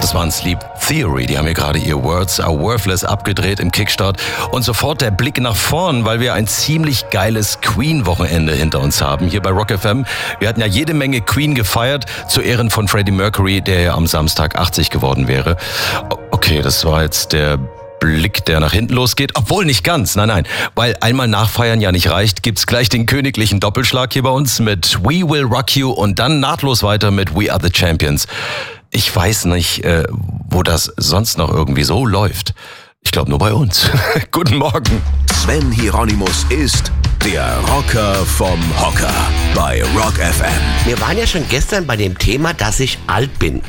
Das waren Sleep Theory. Die haben hier gerade ihr Words Are Worthless abgedreht im Kickstart. Und sofort der Blick nach vorn, weil wir ein ziemlich geiles Queen-Wochenende hinter uns haben. Hier bei Rock FM. Wir hatten ja jede Menge Queen gefeiert zu Ehren von Freddie Mercury, der ja am Samstag 80 geworden wäre. Okay, das war jetzt der Blick, der nach hinten losgeht. Obwohl nicht ganz, nein. Weil einmal nachfeiern ja nicht reicht, gibt's gleich den königlichen Doppelschlag hier bei uns mit We Will Rock You und dann nahtlos weiter mit We Are The Champions. Ich weiß nicht, wo das sonst noch irgendwie so läuft. Ich glaube nur bei uns. Guten Morgen. Sven Hieronymus ist der Rocker vom Hocker bei Rock FM. Wir waren ja schon gestern bei dem Thema, dass ich alt bin.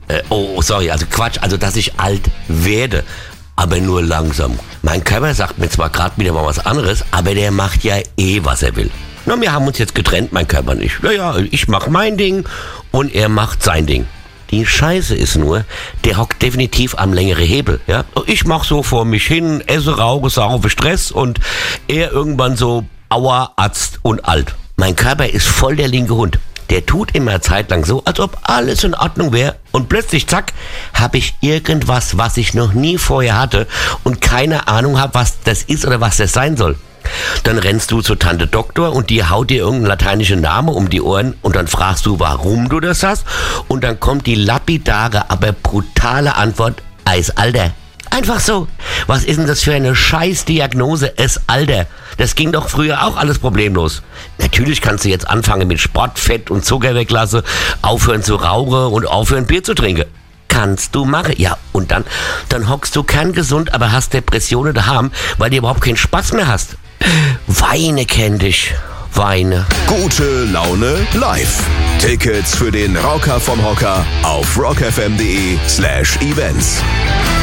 Dass ich alt werde. Aber nur langsam. Mein Körper sagt mir zwar gerade wieder mal was anderes, aber der macht ja was er will. Na, wir haben uns jetzt getrennt, mein Körper nicht. Naja, ich mach mein Ding und er macht sein Ding. Die Scheiße ist nur, der hockt definitiv am längeren Hebel. Ja? Ich mach so vor mich hin, esse, rauche, saufe Stress und er irgendwann so, aua, Arzt und alt. Mein Körper ist voll der linke Hund. Der tut immer zeitlang so, als ob alles in Ordnung wäre und plötzlich, zack, habe ich irgendwas, was ich noch nie vorher hatte und keine Ahnung habe, was das ist oder was das sein soll. Dann rennst du zur Tante Doktor und die haut dir irgendeinen lateinischen Namen um die Ohren und dann fragst du, warum du das hast und dann kommt die lapidare, aber brutale Antwort, Alter. Einfach so. Was ist denn das für eine Scheißdiagnose, Alter? Das ging doch früher auch alles problemlos. Natürlich kannst du jetzt anfangen mit Sport, Fett und Zucker weglassen, aufhören zu rauchen und aufhören Bier zu trinken. Kannst du machen. Ja, und dann hockst du kerngesund, aber hast Depressionen daheim, weil du überhaupt keinen Spaß mehr hast. Weine kenn dich. Weine. Gute Laune live. Tickets für den Rocker vom Hocker auf rockfm.de/events.